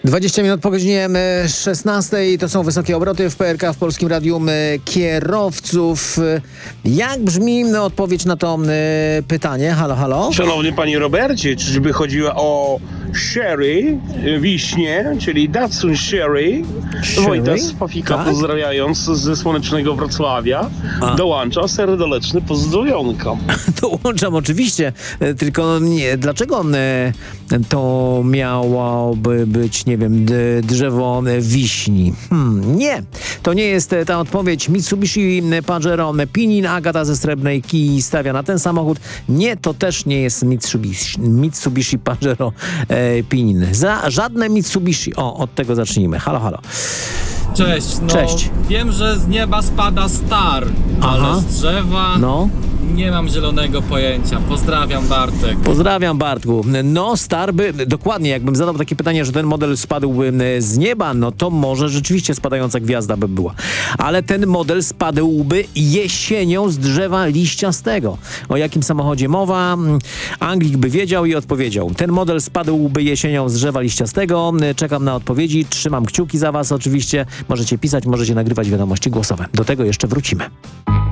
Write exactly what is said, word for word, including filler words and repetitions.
dwadzieścia minut po godzinie szesnastej. To są wysokie obroty w P R K w Polskim Radiu Kierowców. Jak brzmi odpowiedź na to pytanie? Halo, halo? Szanowny panie Robercie, czyżby chodziło o sherry, wiśnie, czyli Datsun Sherry? Sherry? Wojta z Pafika, Tak? pozdrawiając ze słonecznego Wrocławia, A. dołącza serdeczny pozdrowionka. Dołączam oczywiście, tylko nie, dlaczego e, to miałoby być, nie wiem, d- drzewo wiśni? Hmm, nie, to nie jest ta odpowiedź. Mitsubishi Pajero Pinin, Agata ze Srebrnej Kij stawia na ten samochód. Nie, to też nie jest Mitsubishi, Mitsubishi Pajero e, Pinin. Za żadne Mitsubishi. O, od tego zacznijmy. Halo, halo. Cześć, no Cześć. wiem, że z nieba spada star, ale Aha. z drzewa No. nie mam zielonego pojęcia. Pozdrawiam, Bartek. Pozdrawiam, Bartku. No, star by, dokładnie, jakbym zadał takie pytanie, że ten model spadłby z nieba, no to może rzeczywiście spadająca gwiazda by była. Ale ten model spadłby jesienią z drzewa liściastego. O jakim samochodzie mowa? Anglik by wiedział i odpowiedział. Ten model spadłby jesienią z drzewa liściastego. Czekam na odpowiedzi. Trzymam kciuki za was oczywiście. Możecie pisać, możecie nagrywać wiadomości głosowe. Do tego jeszcze wrócimy.